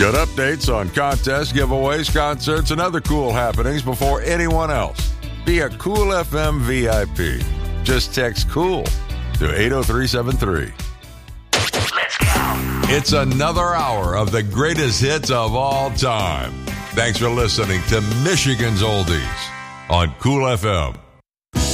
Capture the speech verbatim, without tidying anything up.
Get updates on contests, giveaways, concerts, and other cool happenings before anyone else. Be a Cool F M V I P. Just text COOL to eight oh three seven three. Let's go. It's another hour of the greatest hits of all time. Thanks for listening to Michigan's Oldies on Cool F M.